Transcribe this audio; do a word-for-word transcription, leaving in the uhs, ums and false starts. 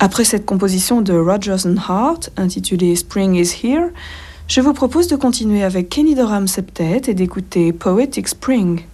Après cette composition de Rodgers and Hart, intitulée Spring is Here, je vous propose de continuer avec Kenny Dorham Septet et d'écouter Poetic Spring.